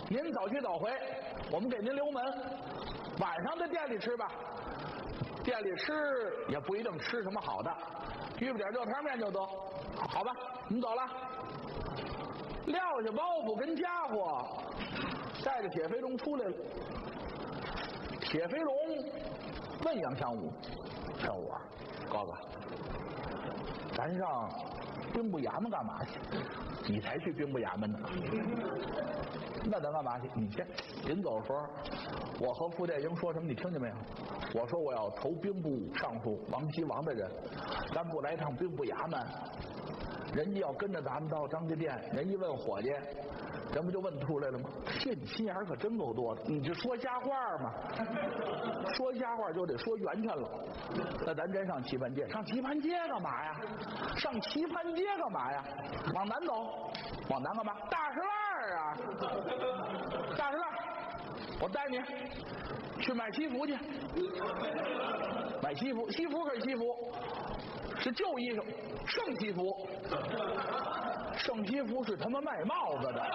您走去走回，我们给您留门，晚上在店里吃吧。店里吃也不一定吃什么好的，预备点热汤面就得，好吧？我们走了。撂下包袱跟家伙，带着铁飞龙出来了。铁飞龙问杨相武：“相武，哥哥，咱上兵部衙门干嘛去？你才去兵部衙门呢。那咱干嘛去？你先。临走的时候，我和傅殿英说什么？你听见没有？我说我要投兵部尚书王岐王的人，咱不来趟兵部衙门。人家要跟着咱们到张家店，人一问伙计，人不就问出来了吗？这你心眼可真够多的，你这说瞎话吗？说瞎话就得说圆圈了。那咱真上棋盘街，上棋盘街干嘛呀？上棋盘街干嘛呀？往南走，往南干嘛？大石烂啊！大石烂，我带你去买西服去。买西服，西服可是西服，是旧衣裳，圣西服。圣西服是他妈卖帽子的。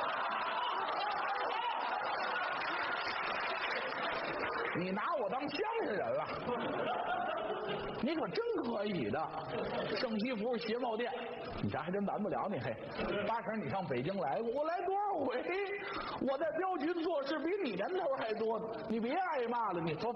你拿我当乡下人了，你可真可以的。圣西服是鞋帽店，你这还真瞒不了你。嘿，八成你上北京来过，我来多少回？我在镖局做事比你年头还多呢。你别挨骂了，你走。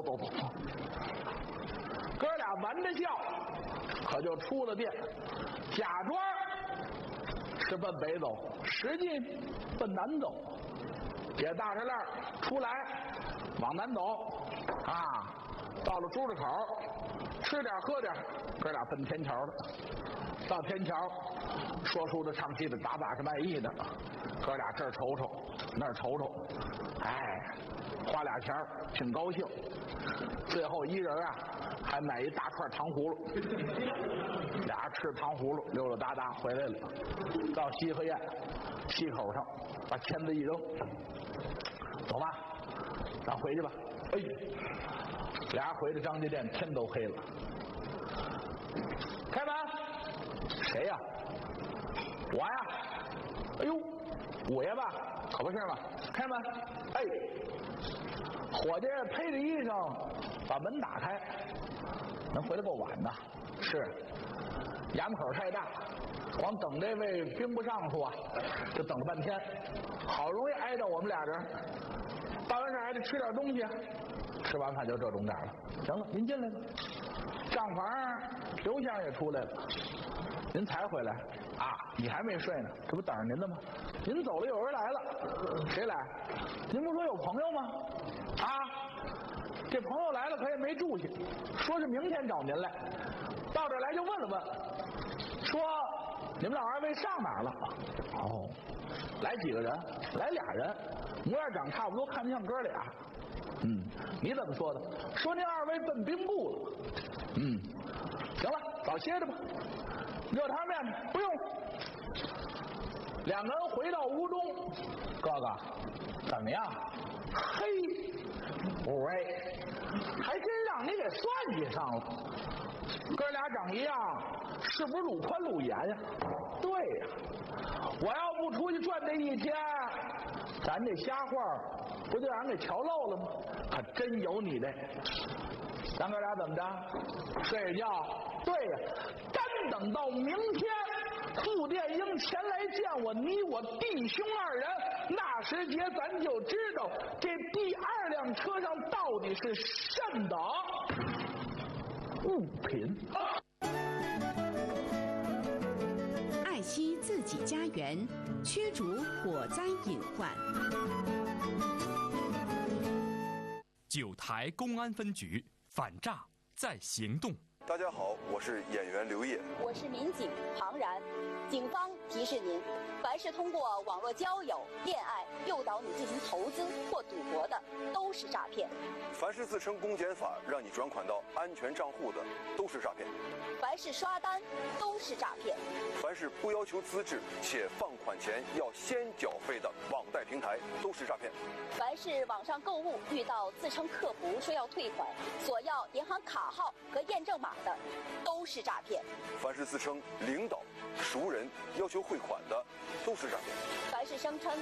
哥俩玩着笑，可就出了店，假装是奔北走，实际奔南走。解大石烂出来，往南走啊，到了朱家口，吃点喝点，哥俩奔天桥了。到天桥，说书的唱戏的打把式卖艺的，哥俩这儿瞅瞅那儿瞅瞅，哎，花俩钱挺高兴。最后一人啊还买一大串糖葫芦，俩人吃糖葫芦溜溜达达回来了。到西河堰西口上把签子一扔，走吧，咱回去吧。哎，俩人回到张家店，天都黑了。开门。谁呀？我呀。哎呦，五爷吧？可不是嘛。开门。哎，伙计披着衣裳把门打开，能回来够晚的。是，衙门口太大，光等这位兵部尚书啊，就等了半天，好容易挨到我们俩人。办完事还得吃点东西，吃完饭就这种点了。行了，您进来吧。账房刘先生也出来了。您才回来啊？你还没睡呢，这不等着您的吗？您走了，有人来了。谁来？您不说有朋友吗？啊，这朋友来了，可也没住下，说是明天找您来。到这儿来就问了问，说你们老二位上哪儿了？哦，来几个人？来俩人，模样长差不多，看着像哥俩。你怎么说的？说您二位奔兵部了。行了，早歇着吧。热汤面不用。两个人回到屋中，哥哥怎么样？嘿，五位还真让你给算计上了。哥俩长一样，是不是路宽路严呀？对呀，我要不出去转这一天，咱这瞎话不就让人给瞧漏了吗？可真有你的。咱哥俩怎么着？睡觉？对呀，单等到明天傅殿英前来见我，你我弟兄二人，那时节咱就知道这第二辆车上到底是甚等物品。 爱惜自己家园，驱逐火灾隐患。 九台公安分局反诈在行动。 大家好，我是演员刘烨， 我是民警庞然。警方提示您，凡是通过网络交友、恋爱诱导你进行投资或赌博的，都是诈骗； 凡是自称公检法让你转款到安全账户的，都是诈骗； 凡是刷单，都是诈骗； 凡是不要求资质且放款前要先缴费的网贷平台，都是诈骗； 凡是网上购物遇到自称客服说要退款，索要银行卡号和验证码的，都是诈骗； 凡是自称领导、熟人要求汇款的，都是诈骗； 凡是声称